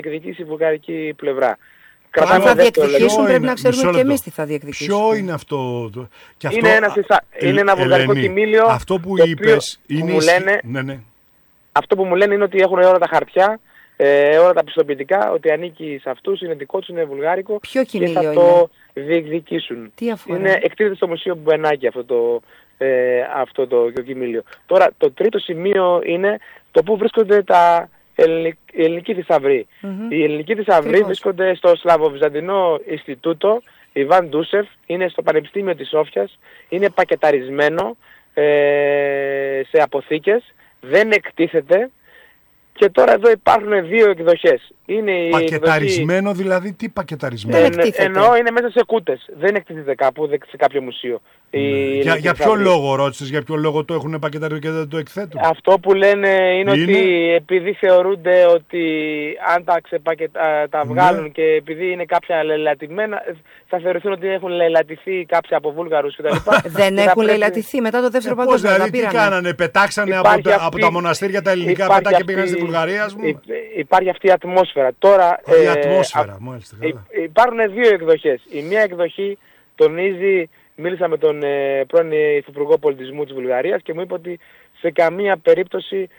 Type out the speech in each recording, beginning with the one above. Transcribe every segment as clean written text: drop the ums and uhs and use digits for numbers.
διεκδικήσει η βουλγαρική πλευρά. Αν θα διεκδικήσουν, πρέπει να ξέρουμε και εμείς τι θα διεκδικήσουν. Ποιο είναι αυτό? Και αυτό είναι ένα βουλγαρικό κοιμήλιο. Αυτό που είπες είναι. Αυτό που μου λένε είναι ότι έχουν όλα τα χαρτιά, όλα τα πιστοποιητικά, ότι ανήκει σε αυτούς, είναι δικό τους, είναι βουλγάρικο. Ποιο και θα το διεκδικήσουν. Τι αφορά? Είναι εκτίθεται στο Μουσείο Μπουενάκη αυτό το κοιμήλιο. Τώρα το τρίτο σημείο είναι το που βρίσκονται οι ελληνικοί θησαυροί. Οι ελληνικοί θησαυροί βρίσκονται στο Σλαβοβυζαντινό Ινστιτούτο Ιβάν Ντούσεφ, είναι στο Πανεπιστήμιο της Σόφιας, είναι πακεταρισμένο σε αποθήκες, δεν εκτίθεται. Και τώρα εδώ υπάρχουν δύο εκδοχές. Πακεταρισμένο δηλαδή, τι πακεταρισμένο? Εννοώ είναι μέσα σε κούτες. Δεν εκτίθεται κάπου, σε κάποιο μουσείο. Για ποιο λόγο ρώτησες, για ποιο λόγο το έχουν πακεταρισμένο και δεν το εκθέτουν? Αυτό που λένε είναι ότι επειδή θεωρούνται ότι αν τα βγάλουν και επειδή είναι κάποια λελατημένα, θα θεωρηθούν ότι έχουν λελατηθεί κάποια από Βούλγαρους κτλ. Δεν έχουν λελατηθεί μετά το δεύτερο παγκόσμιο. Δηλαδή τι κάνανε, πετάξανε από τα μοναστήρια τα ελληνικά πετά και πήγαν στη Βουλγαρία? Υπάρχει αυτή η ατμόσφαιρα. Τώρα, η ατμόσφαιρα, μάλιστα. Υπάρχουν δύο εκδοχές. Η μία εκδοχή τονίζει, μίλησα με τον πρώην Υφυπουργό Πολιτισμού της Βουλγαρίας και μου είπε ότι σε καμία περίπτωση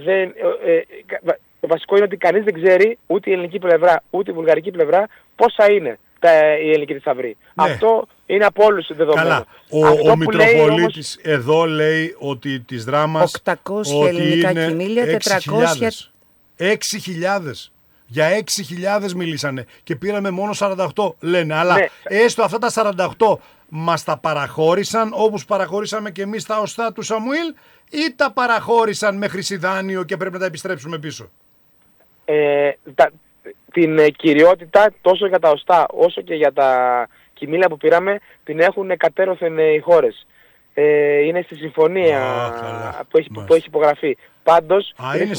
το βασικό είναι ότι κανείς δεν ξέρει, ούτε η ελληνική πλευρά ούτε η βουλγαρική πλευρά, πόσα είναι η ελληνική θησαυρή. Ναι. Αυτό είναι από όλους δεδομένο. Καλά. Ο Μητροπολίτης εδώ λέει ότι της Δράμας 800 ελληνικά κοιμήλια, 400... 6.000. Για 6.000 μιλήσανε και πήραμε μόνο 48 λένε. Αλλά έστω αυτά τα 48 μας τα παραχώρησαν όπως παραχωρήσαμε και εμείς τα οστά του Σαμουήλ, ή τα παραχώρησαν με χρυσιδάνειο και πρέπει να τα επιστρέψουμε πίσω? Την κυριότητα τόσο για τα οστά όσο και για τα κοιμήλια που πήραμε την έχουν κατέρωθεν οι χώρες. Είναι στη συμφωνία που έχει υπογραφεί. Πάντως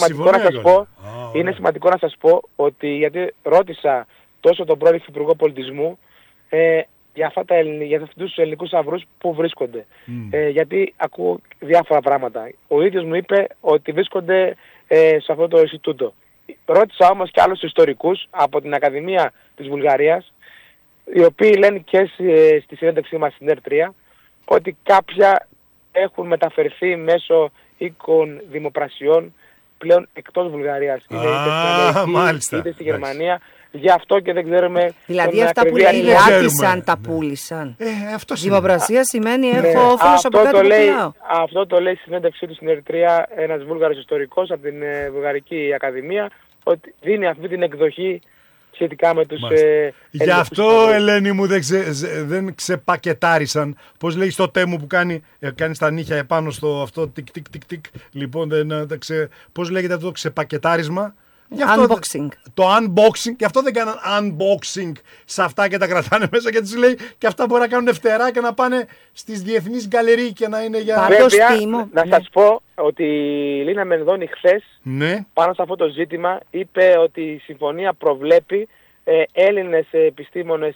είναι σημαντικό να σας πω ότι, γιατί ρώτησα τόσο τον πρώην Υφυπουργό Πολιτισμού για αυτούς τους ελληνικούς θησαυρούς που βρίσκονται. Γιατί ακούω διάφορα πράγματα. Ο ίδιος μου είπε ότι βρίσκονται σε αυτό το Ινστιτούτο. Ρώτησα όμως και άλλους ιστορικούς από την Ακαδημία της Βουλγαρίας, οι οποίοι λένε και στη συνέντευξή μας στην ΕΡΤ3 ότι κάποια έχουν μεταφερθεί μέσω οίκων δημοπρασιών πλέον εκτός Βουλγαρίας. Είναι είτε στην Αμερική, είτε στη Γερμανία. Γι' αυτό και δεν ξέρουμε... Δηλαδή αυτά που λελάτισαν τα πούλησαν. Δημοπρασία σημαίνει έχω όφελος από κάτι που πουλάω. Αυτό το λέει στη συνέντευξή του στην ΕΡΤ3 ένας Βούλγαρος ιστορικός από την Βουλγαρική Ακαδημία, ότι δίνει αυτή την εκδοχή σχετικά με τους... Γι' αυτό, Ελένη μου, δεν ξεπακετάρισαν. Πώς λέει στο τέμου που κάνει τα νύχια επάνω στο αυτό τικ τικ τικ τικ. Λοιπόν, πώς λέγεται αυτό το ξεπακετάρισμα? Unboxing. Το unboxing, και αυτό δεν κάναν unboxing σε αυτά και τα κρατάνε μέσα και τους λέει και αυτά μπορεί να κάνουν φτερά και να πάνε στις διεθνείς γκαλερί και να είναι για... Βέβαια, να σας πω ότι η Λίνα Μενδώνη χθες πάνω σε αυτό το ζήτημα είπε ότι η συμφωνία προβλέπει Έλληνες επιστήμονες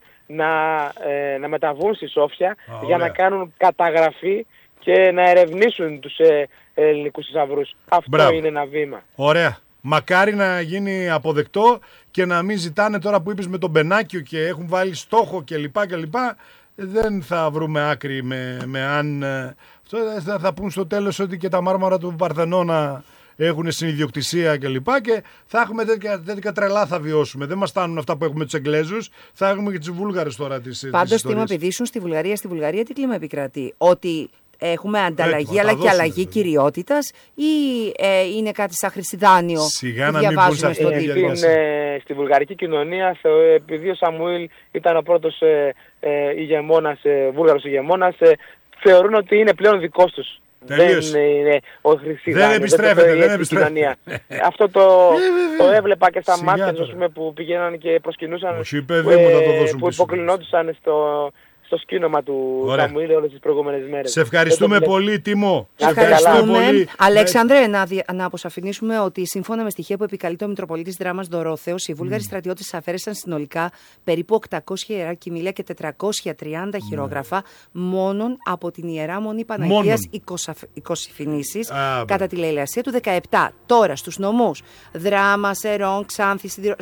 να μεταβούν στη Σόφια για να κάνουν καταγραφή και να ερευνήσουν τους ελληνικούς θησαυρούς. Αυτό είναι ένα βήμα. Ωραία. Μακάρι να γίνει αποδεκτό και να μην ζητάνε τώρα που είπες με τον Μπενάκιο και έχουν βάλει στόχο κλπ. Δεν θα βρούμε άκρη με αν... Θα πούν στο τέλος ότι και τα μάρμαρα του Παρθενώνα έχουν συνειδιοκτησία κλπ. Και θα έχουμε τέτοια τρελά θα βιώσουμε. Δεν μας φτάνουν αυτά που έχουμε τους Εγγλέζους, θα έχουμε και τους Βούλγαρες τώρα τις ιστορίες. Πάντως τι μου επιδείσουν στη Βουλγαρία τι κλίμα επικρατεί? Ότι έχουμε ανταλλαγή αλλά και αλλαγή κυριότητας, ή είναι κάτι σαν χρυσιδάνειο? Σιγά να μην πούν στη βουλγαρική κοινωνία, επειδή ο Σαμουήλ ήταν ο πρώτος Βούλγαρος ηγεμόνας, θεωρούν ότι είναι πλέον δικός τους. Τελείως. Δεν είναι ο χρυσιδάνιος. Δεν επιστρέφεται. Αυτό το έβλεπα και στα μάτια που πηγαίναν και προσκυνούσαν, που υποκλεινόντουσαν στο σκήνομα του Σαμουήλ όλες τις προηγούμενες μέρες. Σε ευχαριστούμε πολύ, Τίμο. Ευχαριστούμε. Αλέξανδρε, να αποσαφηνίσουμε ότι σύμφωνα με στοιχεία που επικαλείται ο Μητροπολίτης Δράμας Δωρόθεος, οι Βούλγαροι στρατιώτες αφαίρεσαν συνολικά περίπου 800 ιερά κοιμήλια και 430 χειρόγραφα μόνον από την Ιερά Μονή Παναγίας Οικοσυφηνήσης κατά τη λαιλασία του 17. Τώρα στους νομούς Δράμα, Σερών, Ξάνθη,